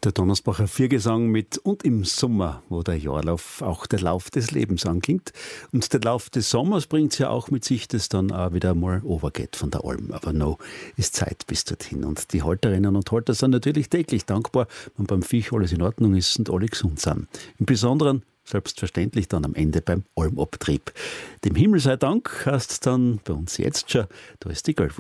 Der Donnersbacher Viergesang mit Und im Sommer, wo der Jahrlauf auch der Lauf des Lebens anklingt. Und der Lauf des Sommers bringt es ja auch mit sich, dass dann auch wieder mal overgeht von der Alm. Aber no, ist Zeit bis dorthin. Und die Halterinnen und Halter sind natürlich täglich dankbar, wenn beim Viech alles in Ordnung ist und alle gesund sind. Im Besonderen selbstverständlich dann am Ende beim Almabtrieb. Dem Himmel sei Dank heißt dann bei uns jetzt schon, da ist die Gelb.